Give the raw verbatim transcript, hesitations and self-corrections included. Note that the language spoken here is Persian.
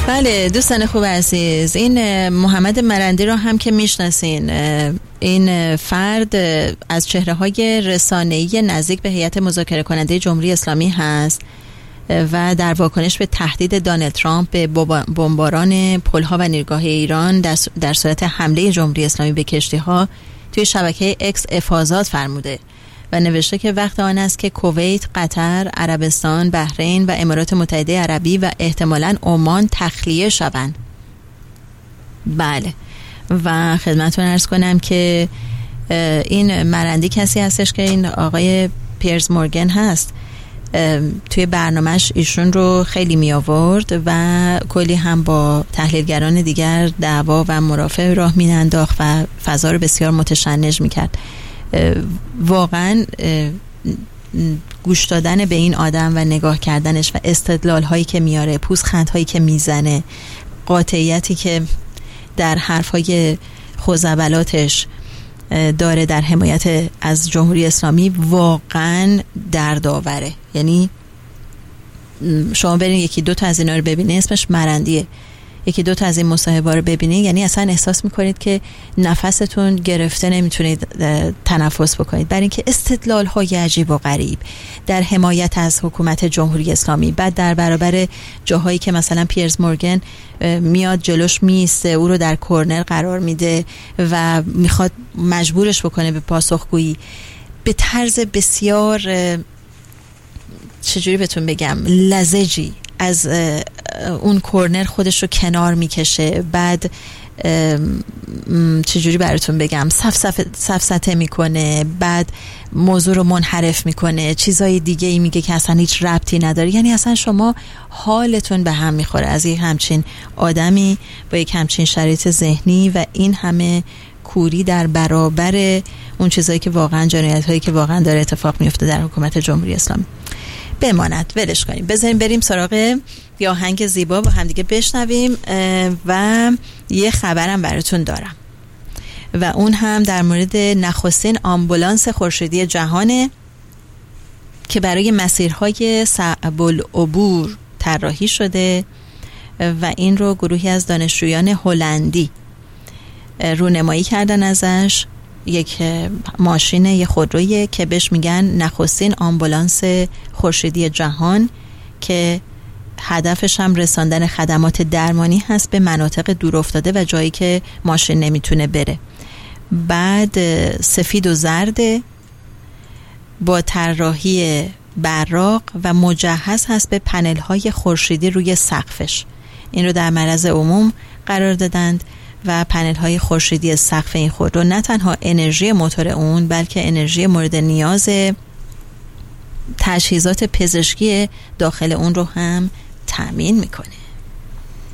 بله دوستان خوب عزیز، این محمد مرندی رو هم که میشناسین، این فرد از چهره‌های رسانه‌ای نزدیک به هیئت مذاکره کننده جمهوری اسلامی هست و در واکنش به تهدید دونالد ترامپ به بمباران پل‌ها و نیروگاه ایران در صورت حمله جمهوری اسلامی به کشتی‌ها توی شبکه اکس افاضات فرموده و نوشته که وقت آن است که کویت، قطر، عربستان، بحرین و امارات متحده عربی و احتمالاً عمان تخلیه شوند. بله، و خدمتتون عرض کنم که این مرندی کسی هستش که این آقای پیرز مورگن هست، توی برنامهش ایشون رو خیلی می آورد و کلی هم با تحلیلگران دیگر دعوا و مرافعه راه می انداخت و فضا رو بسیار متشنج می کرد. واقعا گوش دادن به این آدم و نگاه کردنش و استدلال هایی که میاره، پوزخند هایی که میزنه، قاطعیتی که در حرف های خزعبلاتش داره در حمایت از جمهوری اسلامی واقعا دردآوره. یعنی شما برین یکی دو تا از اینا رو ببینید، اسمش مرندیه، یکی دو تا از این مصاحبه رو ببینید، یعنی اصلا احساس میکنید که نفستون گرفته، نمیتونید تنفس بکنید، برای اینکه استدلال های عجیب و غریب در حمایت از حکومت جمهوری اسلامی، بعد در برابر جاهایی که مثلا پیرز مورگن میاد جلوش میسته، او رو در کورنر قرار میده و میخواد مجبورش بکنه به پاسخگویی به طرز بسیار چجوری بهتون بگم لزجی، از اون کورنر خودش رو کنار میکشه، بعد چجوری براتون بگم سفسطه میکنه، بعد موضوع رو منحرف میکنه، چیزای دیگه ای میگه که اصلا هیچ ربطی نداره. یعنی اصلا شما حالتون به هم میخوره از یک همچین آدمی با یک همچین شرایط ذهنی و این همه کوری در برابر اون چیزایی که واقعا جنایت هایی که واقعا داره اتفاق میفته در حکومت جمهوری اسلامی. بماند، ولش کنیم، بذاریم بریم سراغ یه آهنگ زیبا با همدیگه بشنویم و یه خبرم براتون دارم و اون هم در مورد نخستین آمبولانس خورشیدی جهانه که برای مسیرهای صعب العبور طراحی شده و این رو گروهی از دانشجویان هلندی رونمایی کردن ازش. یک ماشین، یه خودرویه که بهش میگن نخستین آمبولانس خورشیدی جهان که هدفش هم رساندن خدمات درمانی هست به مناطق دورافتاده و جایی که ماشین نمیتونه بره. بعد سفید و زرد با طراحی براق و مجهز هست به پنل های خورشیدی روی سقفش. این رو در معرض عموم قرار دادند و پنل های خورشیدی سقف این خودرو نه تنها انرژی موتور اون بلکه انرژی مورد نیاز تجهیزات پزشکی داخل اون رو هم تأمین میکنه.